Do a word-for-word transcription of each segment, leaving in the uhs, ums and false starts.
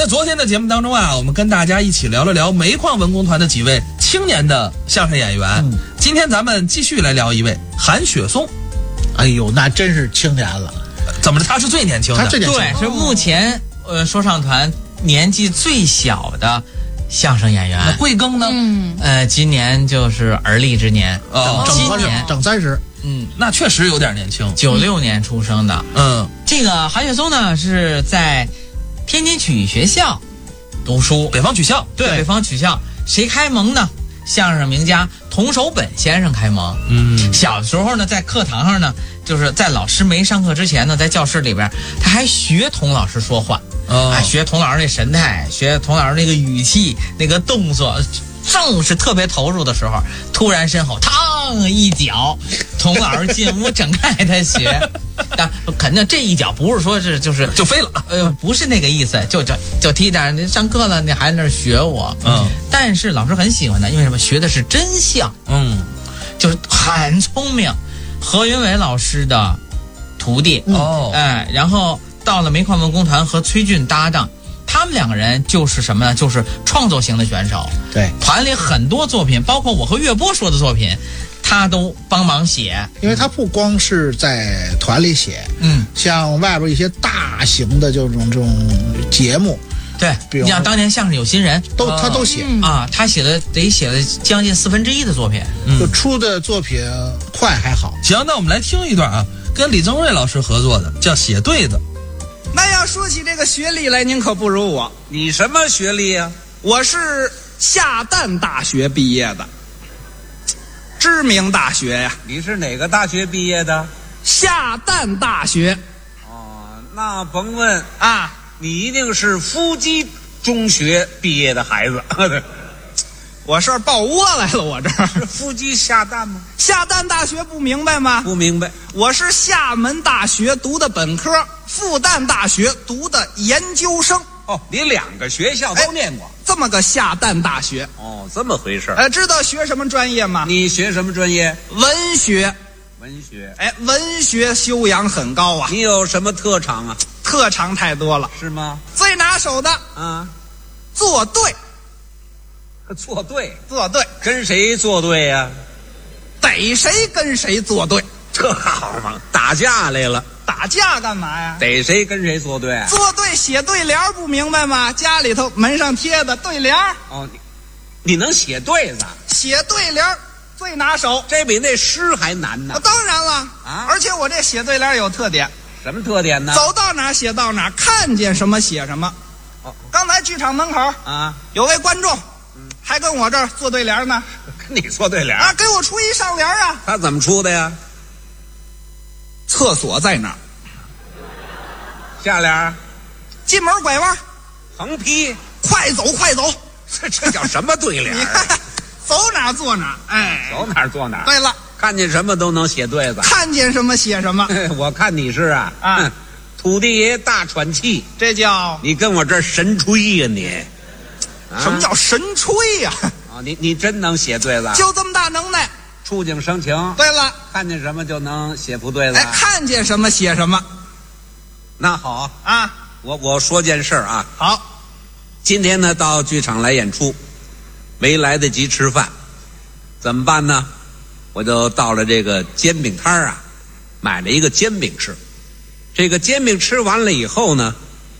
昨天的节目当中啊，我们跟大家一起聊了聊煤矿文工团的几位青年的相声演员。嗯、今天咱们继续来聊一位韩雪松。 哎呦，那真是青年了。 怎么着？他是最年轻的？ 他最年轻， 对，是目前呃说唱团年纪最小的相声演员。 那贵庚呢？ 嗯，呃，今年就是而立之年， 哦， 今年整三十。 嗯， 那确实有点年轻。 九六年出生的。 嗯， 这个韩雪松呢是在天津曲艺学校读书， 北方曲校。 对，北方曲校。谁开蒙呢？相声名家童守本先生开蒙。 嗯， 小时候呢，在课堂上呢，就是在老师没上课之前呢，在教室里边，他还学童老师说话， 哦、 啊，学童老师那神态，学童老师那个语气、那个动作。正是特别投入的时候，突然身后嘡一脚，童老师进屋整开他学。但肯定这一脚不是说是就是就飞了， 呃，不是那个意思，就就就踢点，你上课了，你还在那儿学我。 嗯， 但是老师很喜欢他，因为什么？学的是真相。 嗯， 就是很聪明。何云伟老师的徒弟。 哦， 哎，然后到了煤矿文工团和崔俊搭档。他们两个人就是什么呢？就是创作型的选手。 对， 团里很多作品，包括我和岳波说的作品，他都帮忙写。 因为他不光是在团里写， 嗯， 像外边一些大型的这种这种节目， 对， 比如你像当年相声有新人， 都他都写啊，他写的得写了将近四分之一的作品， 就出的作品快还好。 行，那我们来听一段啊，跟李增瑞老师合作的，叫《写对子》。 那要说起这个学历来，您可不如我。 你什么学历呀、啊？ 我是下旦大学毕业的，知名大学呀。 你是哪个大学毕业的？ 下旦大学。 哦，那甭问啊， 你一定是夫基中学毕业的孩子。 我是抱窝来了，我这儿是夫基下旦吗？ 下旦大学不明白吗？ 不明白。 我是厦门大学读的本科，复旦大学读的研究生。 哦，你两个学校都念过， 这么个下旦大学。 哦，这么回事。 呃，知道学什么专业吗？ 你学什么专业？ 文学。 文学。 哎，文学修养很高啊。 你有什么特长啊？ 特长太多了。 是吗？ 最拿手的啊， 作对。 作对， 作对， 跟谁作对呀、啊？ 逮谁跟谁作对， 这好嘛？打架来了， 打架干嘛呀？ 逮谁跟谁作对、啊？ 作对写对联不明白吗？家里头门上贴的对联。 哦，你你能写对子？ 写对联最拿手， 这比那诗还难呢。 当然了啊！ 而且我这写对联有特点， 什么特点呢？ 走到哪写到哪，看见什么写什么。 哦， 刚才剧场门口啊， 有位观众。还跟我这儿做对联呢， 跟你做对联啊？给我出一上联啊！ 他怎么出的呀？ 厕所在哪儿？ 下联， 进门拐弯， 横批， 快走快走。 这这叫什么对联？ 你看，走哪坐哪，哎， 走哪坐哪。 对了， 看见什么都能写对子， 看见什么写什么。 我看你是啊啊， 土地爷大喘气， 这叫你跟我这儿神吹呀、啊、你。 啊、什么叫神吹呀、啊？ 啊，你你真能写对子？ 就这么大能耐， 触景生情。 对了， 看见什么就能写副对子。 哎，看见什么写什么。 那好啊， 我我说件事啊。 好， 今天呢到剧场来演出，没来得及吃饭，怎么办呢？我就到了这个煎饼摊啊，买了一个煎饼吃。这个煎饼吃完了以后呢，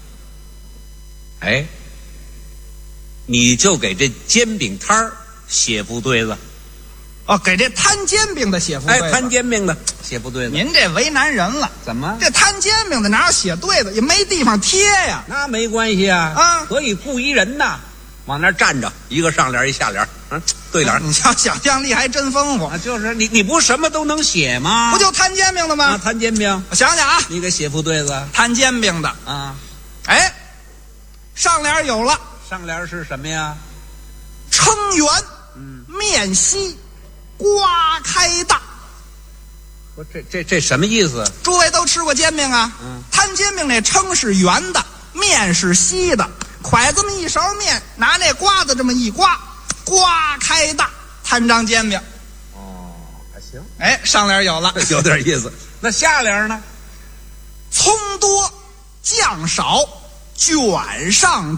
哎。你就给这煎饼摊儿写副对子， 哦，给这摊煎饼的写副对子。 哎，摊煎饼的写副对子。 您这为难人了。 怎么？ 这摊煎饼的哪有写对子？也没地方贴呀。 那没关系啊， 啊， 可以雇一人呐，往那儿站着，一个上联一下联，嗯，对联。 你瞧，想象力还真丰富。 啊，就是你，你不什么都能写吗？ 不就摊煎饼的吗？ 啊，摊煎饼。 我想想啊， 你给写副对子。 摊煎饼的啊， 哎，上联有了。 上联是什么呀？ 称圆， 嗯， 面稀，瓜开大。 不，这这这什么意思？ 诸位都吃过煎饼啊？ 嗯， 摊煎饼那称是圆的，面是稀的，蒯这么一勺面，拿那瓜子这么一刮，瓜开大，摊张煎饼。 哦，还行。 哎，上联有了， 有点意思。那下联呢？ 葱多酱少，卷上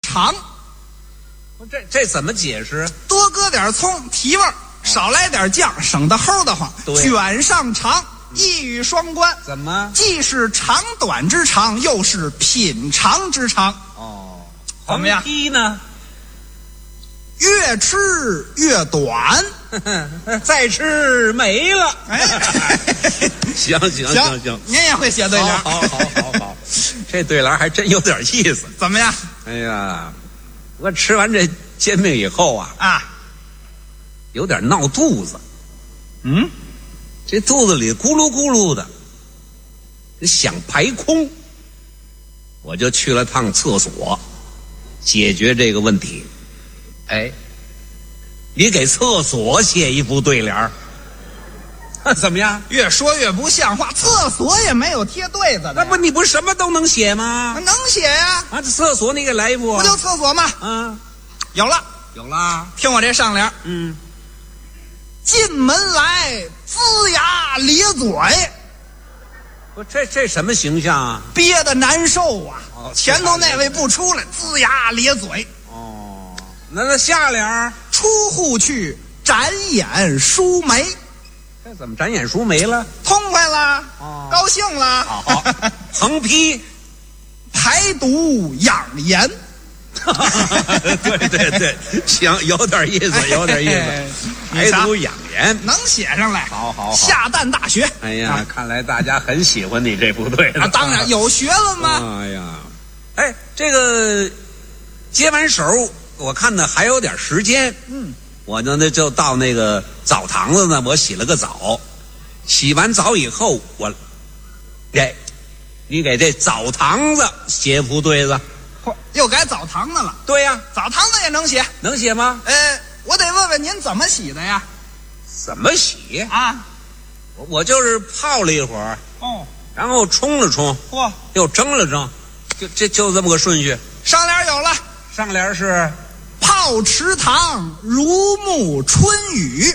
肠。 这这怎么解释？ 多搁点葱提味儿，少来点酱，省得齁得慌。 对卷上肠，一语双关。 怎么？ 既是长短之长，又是品尝之长。 哦， 怎么样横批呢？ 越吃越短。 再吃没了。 哎， 行行行行， 您也会写对联。 好好好好好，这对联还真有点意思。 怎么样？ 哎呀，我吃完这煎饼以后啊， 啊， 有点闹肚子。 嗯， 这肚子里咕噜咕噜的，想排空，我就去了趟厕所，解决这个问题。哎，你给厕所写一副对联儿，怎么样？ 越说越不像话。厕所也没有贴对子的呀。 那不你不什么都能写吗？ 能写呀？ 啊，这厕所你给来一副啊。 不就厕所吗？ 啊， 有了， 有啦。 听我这上联。 嗯， 进门来龇牙咧嘴， 不，这这什么形象啊？ 憋得难受啊！ 哦前头那位不出来，龇牙咧嘴。 哦，那那下联儿出户去，展眼舒眉， 这怎么展眼舒眉了？ 痛快了， 哦高兴了。 好，横批。 排毒养颜。 对对对，行，有点意思，有点意思。排毒养颜， 能写上来。 好好好。 下蛋大学。 哎呀，看来大家很喜欢你这部队了。 啊，当然有学问嘛。 哎呀，哎，这个接完手，我看呢还有点时间。 嗯， 我呢那就到那个澡堂子呢，我洗了个澡。洗完澡以后，我，哎，你给这澡堂子写副对子。 嚯，又改澡堂子了。 对呀、 澡堂子也能写。 能写吗？ 呃，我得问问您怎么洗的呀？ 怎么洗？ 啊， 我我就是泡了一会儿， 哦， 然后冲了冲， 嚯， 又蒸了蒸，就这就这么个顺序。 上联有了。 上联是泡池塘如沐春雨，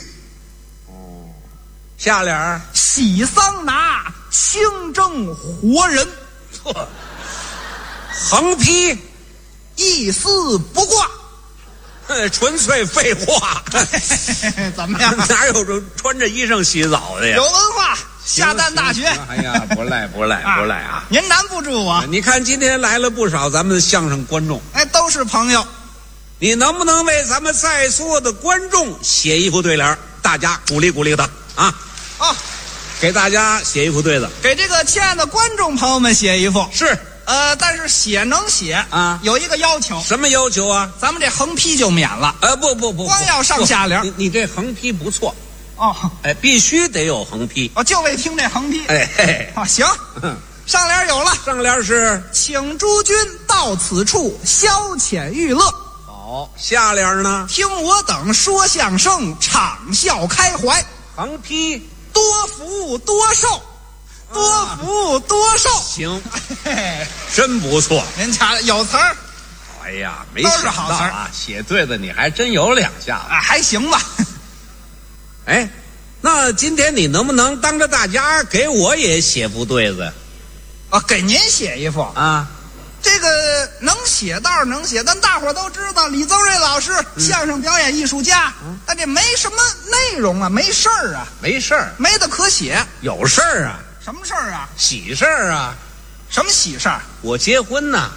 下联儿洗桑拿清蒸活人， 呵，横批一丝不挂。 哼纯粹废话。 怎么样？ 哪有这穿着衣裳洗澡的呀？ 有文化，下蛋大学。 行行哎呀，不赖不赖不赖啊！ 您难不住我。 你看今天来了不少咱们的相声观众， 哎，都是朋友。 你能不能为咱们在座的观众写一副对联？大家鼓励鼓励他啊！ 哦， 给大家写一副对子。 给这个亲爱的观众朋友们写一副。 是， 呃，但是写能写啊， 有一个要求， 什么要求啊？ 咱们这横批就免了。 呃，不不不， 光要上下联。 你你这横批不错， 哦， 哎，必须得有横批。 我就为听这横批。 哎嘿， 啊，行，上联有了。 上联是请诸君到此处消遣娱乐， 好，下联呢？ 听我等说相声，畅笑开怀， 横批多福多寿，多福多寿。 行， 嘿， 真不错。 您瞧有词儿哎呀，没都是想好词儿到啊，写对子你还真有两下子。 啊，还行吧。 哎，那今天你能不能当着大家给我也写副对子啊，给您写一副。 啊？ 这个能写倒是能写，但大伙儿都知道李增瑞老师、相声表演艺术家，但这没什么内容啊，没事儿啊， 没事儿， 没得可写。 有事儿啊， 什么事儿啊？ 喜事儿啊， 什么喜事儿？ 我结婚呐，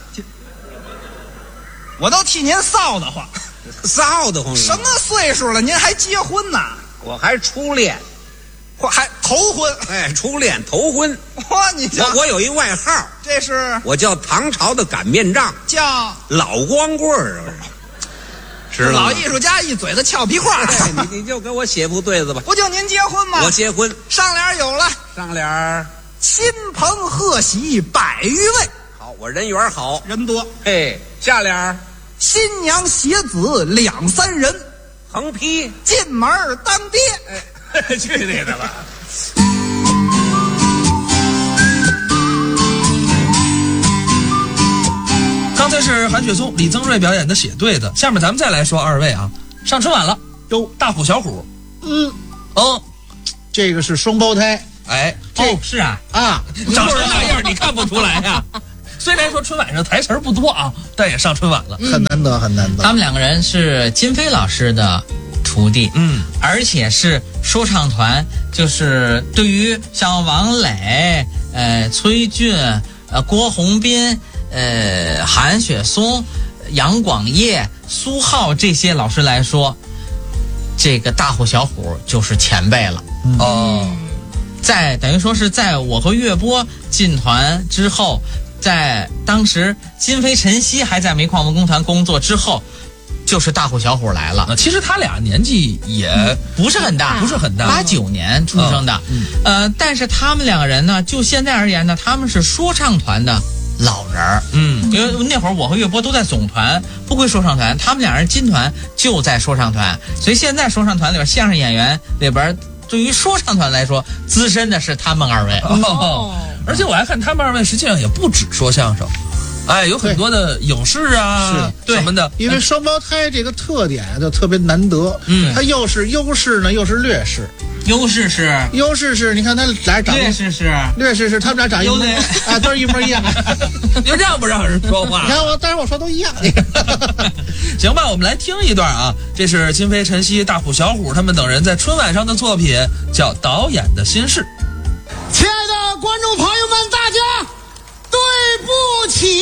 我都替您臊得慌。 臊得慌。 什么岁数了，您还结婚呢？ 我还初恋， 或还头婚？ 哎，初恋头婚。 嚯，你瞧， 我我有一外号， 这是我叫唐朝的擀面杖， 叫老光棍儿，知道吗？ 老艺术家一嘴的俏皮话。 哎，你你就给我写副对子吧。 不就您结婚吗？ 我结婚， 上联有了， 上联儿亲朋贺喜百余位， 好，我人缘好。 人多。 嘿，下联儿新娘携子两三人， 横批， 进门当爹。 哎，去你的吧！ 刚才是韩雪松、李增瑞表演的写对子，下面咱们再来说二位啊，上春晚了，哟，大虎小虎， 嗯， 嗯， 这个是双胞胎哎， 哦，是啊， 啊， 长成那样你看不出来呀、 虽然说春晚上台词儿不多啊，但也上春晚了， 很难得，很难得。 他们两个人是金飞老师的徒弟， 嗯， 而且是说唱团，就是对于像王磊、呃崔俊、呃郭宏斌、呃韩雪松、杨广业、苏浩这些老师来说，这个大虎小虎就是前辈了。 哦， 在等于说是在我和岳波进团之后，在当时金飞陈曦还在煤矿文工团工作之后，就是大虎小虎来了。 那其实他俩年纪也不是很大， 不是很大， 八九年出生的， 嗯、 呃，但是他们两个人呢，就现在而言呢，他们是说唱团的老人儿， 嗯， 因为那会儿我和岳波都在总团，不归说唱团，他们两人金团就在说唱团，所以现在说唱团里边相声演员里边，对于说唱团来说，资深的是他们二位。 哦，而且我还看他们二位实际上也不止说相声。哎，有很多的影视啊， 是什么的， 因为双胞胎这个特点就特别难得， 嗯， 它又是优势呢，又是劣势。 优势是， 优势是你看他俩长得， 劣势是， 劣势是他们俩长一模，啊，都是一模一样。 你让不让人说话？ 你看我，当然我说都一样。 行吧，我们来听一段啊，这是金飞、陈曦、大虎、小虎他们等人在春晚上的作品，叫《导演的心事》。 亲爱的观众朋友们，大家对不起。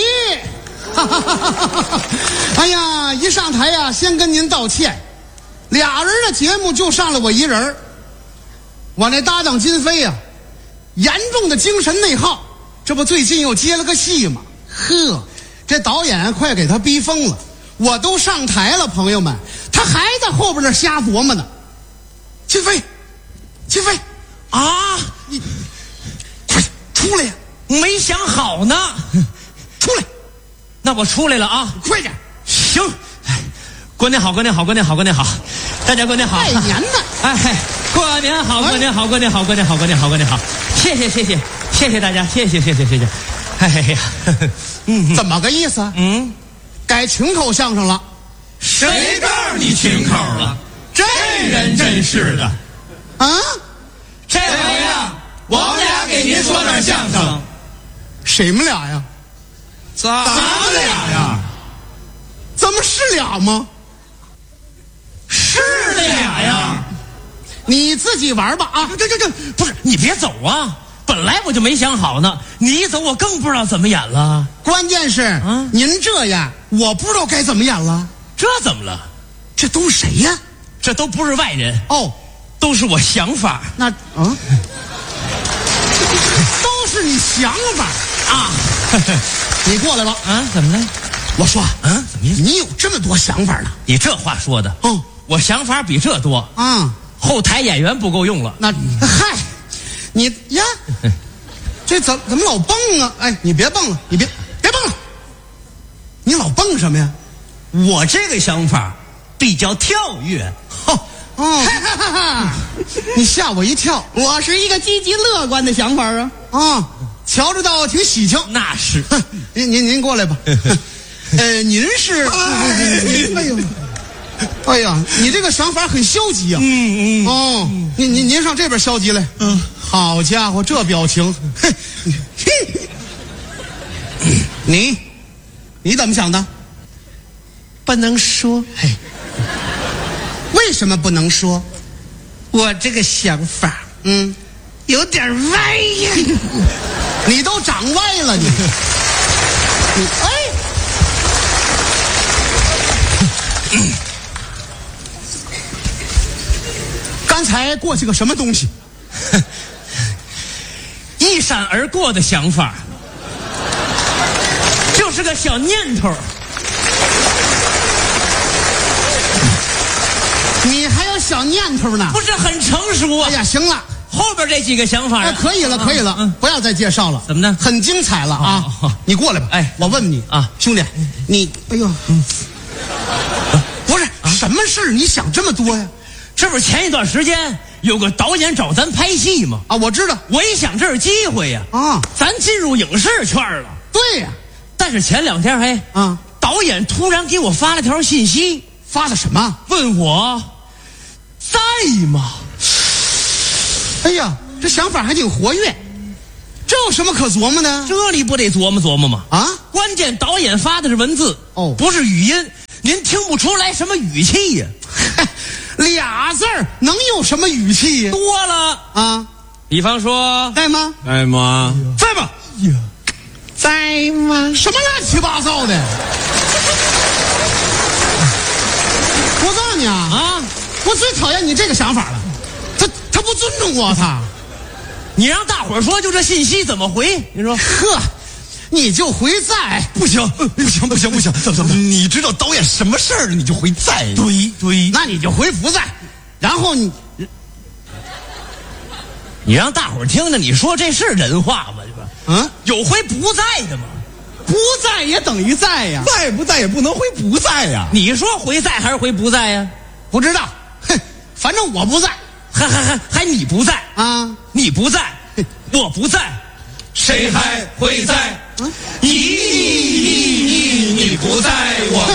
哎呀，一上台呀，先跟您道歉。俩人的节目就上了我一人，我那搭档金飞呀，严重的精神内耗，这不最近又接了个戏吗？呵，这导演快给他逼疯了。我都上台了，朋友们，他还在后边那瞎琢磨呢。金飞，金飞， 啊， 你快出来呀！ 没想好呢。 出来， 那我出来了啊！ 快点。 行，过年好，过年好，过年好，过年好，大家过年好。 拜年呢！ 哎嗨，过年好，过年好，过年好，过年好，过年好，过年好。谢谢，谢谢，谢谢大家，谢谢，谢谢，谢谢。哎呀， 嗯，怎么个意思？ 嗯， 改群口相声了。 谁告诉你群口了？这人真是的。 啊， 这回呀，我们俩给您说点相声。 谁们俩呀？ 咱们俩呀？ 怎么是俩吗？ 是俩呀。 你自己玩吧啊！ 这这这不是你别走啊！本来我就没想好呢，你一走我更不知道怎么演了。 关键是， 啊， 您这样，我不知道该怎么演了。 这怎么了？ 这都是谁呀？ 这都不是外人哦， 都是我想法。 那啊，都是你想法啊！ 你过来吧啊！怎么了？ 我说啊，怎么样？ 你有这么多想法呢？ 你这话说的， 哦， 我想法比这多啊！ 后台演员不够用了。 那嗨，你呀，这怎怎么老蹦啊？哎，你别蹦了，你别别蹦了，你老蹦什么呀？ 我这个想法比较跳跃。 哦哦，哈哈哈！你吓我一跳，我是一个积极乐观的想法啊啊！瞧着倒挺喜庆。 那是， 您您您过来吧。呃，您是，哎呦，哎呀，你这个想法很消极啊。 嗯嗯。 哦，您您您上这边消极来。嗯，好家伙，这表情，嘿，你你怎么想的？ 不能说。 嘿，为什么不能说？ 我这个想法， 嗯， 有点歪呀。 你都长歪了，你，你哎，刚才过去个什么东西？ 一闪而过的想法，就是个小念头。 你还有小念头呢？ 不是很成熟啊。 哎呀，行了。 后边这几个想法， 哎，可以了，可以了， 嗯， 不要再介绍了。 怎么呢？ 很精彩了啊！你过来吧。 哎， 我问问你啊， 兄弟，你，哎呦，嗯，不是什么事你想这么多呀？ 这不是前一段时间有个导演找咱拍戏吗？ 啊，我知道。 我一想这是机会呀， 啊， 咱进入影视圈了。 对呀， 但是前两天嘿， 啊， 导演突然给我发了条信息， 发的什么？ 问我在吗？ 哎呀，这想法还挺活跃。 这有什么可琢磨的？ 这你不得琢磨琢磨吗？ 啊， 关键导演发的是文字， 哦不是语音，您听不出来什么语气呀、 俩字儿能有什么语气呀？ 多了， 啊， 比方说， 在吗？ 在吗？ 在吗？ 在吗？什么乱七八糟的？我告诉你啊啊， 我最讨厌你这个想法了。他他不尊重我，他。 你让大伙儿说，就这信息怎么回？你说， 呵，你就回在。 不行，不行，不行，不行！怎么怎么？你知道导演什么事儿，你就回在。 对对， 那你就回不在，然后你你让大伙儿听听，你说这是人话吗？这个， 嗯， 有回不在的吗？ 不在也等于在呀。 在不在也不能回不在呀。 你说回在还是回不在呀？ 不知道，哼，反正我不在还还还还你不在， 啊。 你不在，我不在， 谁还会在？你你你你你不在，我